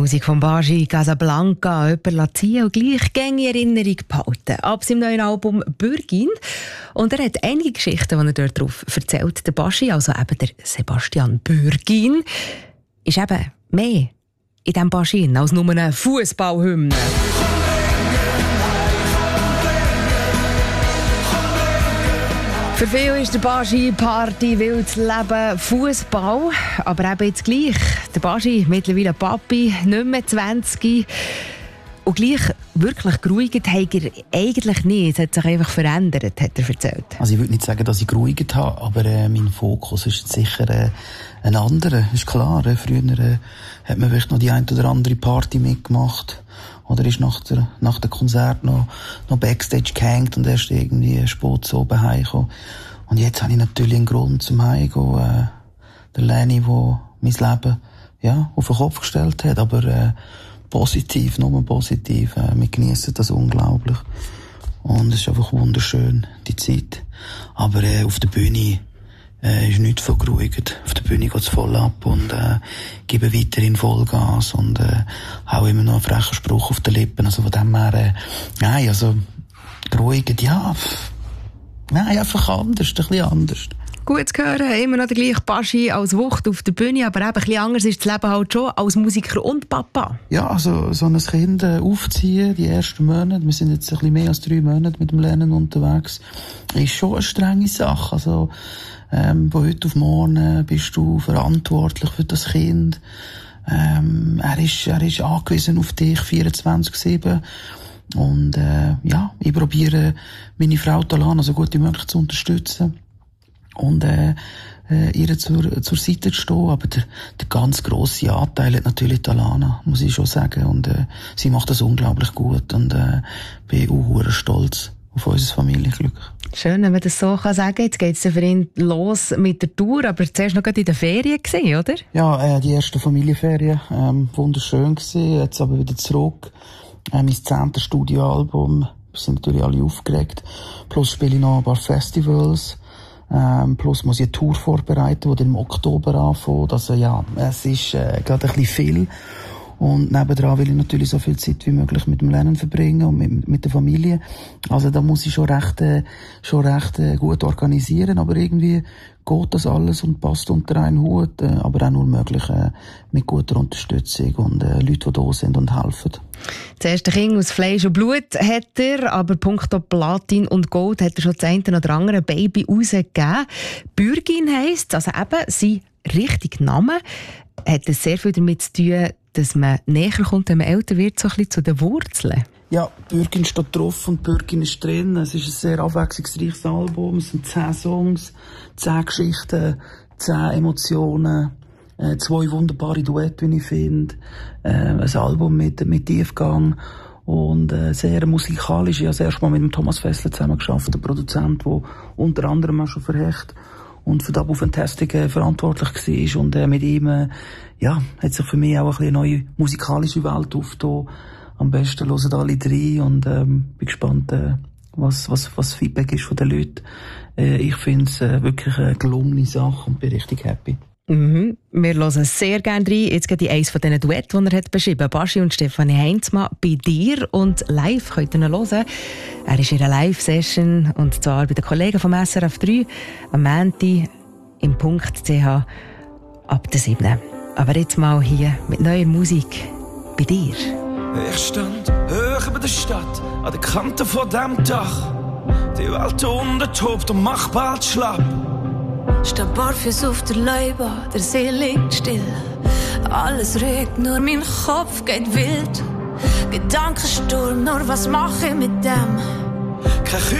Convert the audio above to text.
Musik von Baji, Casablanca, jemand lassen und gleich gängige Erinnerung behalten. Ab seinem neuen Album «Bürgin». Und er hat einige Geschichten, die er dort drauf erzählt. Der Baji, also eben der Sebastian Bürgin, ist eben mehr in diesem Baji als nur eine Fußballhymne. Für viele ist der Baji Party, wildes Leben, Fußball. Aber eben jetzt gleich. Der Baji, mittlerweile Papi, nicht mehr 20. Und gleich wirklich geruhigt hat er eigentlich nicht. Es hat sich einfach verändert, hat er erzählt. Also ich würde nicht sagen, dass ich geruhigt habe, aber mein Fokus ist sicher ein anderer. Ist klar, früher hat man vielleicht noch die ein oder andere Party mitgemacht. Oder ist nach dem Konzert noch Backstage gehängt und erst irgendwie spät so oben heimgekommen. Und jetzt habe ich natürlich einen Grund zum Heimgehen. Der Leni, der mein Leben auf den Kopf gestellt hat. Aber positiv, nur positiv. Wir geniessen das unglaublich. Und es ist einfach wunderschön, die Zeit. Aber auf der Bühne ist nichts von geruhigt. Auf der Bühne geht es voll ab und gebe weiterhin Vollgas und auch immer noch einen frechen Spruch auf den Lippen. Also von dem her, nein, also geruhigt, nein, einfach anders, ein bisschen anders. Gut zu hören, immer noch der gleiche Baji als Wucht auf der Bühne, aber eben ein bisschen anders ist das Leben halt schon als Musiker und Papa. Ja, also so ein Kind aufziehen, die ersten Monate, wir sind jetzt ein bisschen mehr als 3 Monate mit dem Lernen unterwegs, ist schon eine strenge Sache. Also von heute auf morgen bist du verantwortlich für das Kind. Er ist angewiesen auf dich 24/7. Und ich probiere meine Frau Talana so gut wie möglich zu unterstützen und ihr zur Seite zu stehen. Aber der ganz grosse Anteil hat natürlich Talana, muss ich schon sagen. Und sie macht das unglaublich gut und bin auch stolz auf unser Familienglück. Schön, wenn man das so sagen kann. Jetzt geht es für ihn los mit der Tour, aber zuerst noch in den Ferien gewesen, oder? Ja, die ersten Familienferien, wunderschön gewesen. Jetzt aber wieder zurück. Mein 10. Studioalbum. Wir sind natürlich alle aufgeregt. Plus spiele ich noch ein paar Festivals. Plus muss ich eine Tour vorbereiten, die dann im Oktober anfängt. Also es ist gerade ein bisschen viel. Und nebendran will ich natürlich so viel Zeit wie möglich mit dem Lernen verbringen und mit der Familie. Also da muss ich schon recht gut organisieren, aber irgendwie geht das alles und passt unter einen Hut, aber auch nur möglich mit guter Unterstützung und Leuten, die da sind und helfen. Das erste Kind aus Fleisch und Blut hat er, aber punkto Platin und Gold hat er schon das eine oder andere Baby rausgegeben. Bürgin heisst, also eben sein richtiger Name, hat es sehr viel damit zu tun, dass man näher kommt, wenn man älter wird, so ein bisschen zu den Wurzeln. Ja, Bürgin steht drauf und Bürgin ist drin. Es ist ein sehr abwechslungsreiches Album. Es sind 10 Songs, 10 Geschichten, 10 Emotionen, 2 wunderbare Duette, wie ich finde. Ein Album mit Tiefgang und sehr musikalisch. Ich habe das erste Mal mit dem Thomas Fessler zusammengearbeitet, der Produzent, der unter anderem auch schon für Hecht und für Double Fantastic verantwortlich war. Und mit ihm hat sich für mich auch eine neue musikalische Welt aufgetan. Am besten hören alle 3 und bin gespannt, was Feedback ist von den Leuten. Ich finde es wirklich eine gelungene Sache und bin richtig happy. Mhm. Wir hören sehr gerne rein. Jetzt geht eins von diesen Duetten, die er hat beschrieben hat. Baji und Stefanie Heinzmann bei dir. Und live könnt ihr ihn hören. Er ist in einer Live-Session und zwar bei den Kollegen vom SRF 3 am Montag im Punkt.ch ab der 7. Aber jetzt mal hier mit neuer Musik bei dir. Ich stand hoch über der Stadt, an der Kante von dem Dach. Die Welt unten tobt und macht bald schlapp. Steh barfuß auf der Leube, der See liegt still. Alles regt, nur mein Kopf geht wild. Gedankensturm, nur was mach ich mit dem? Kein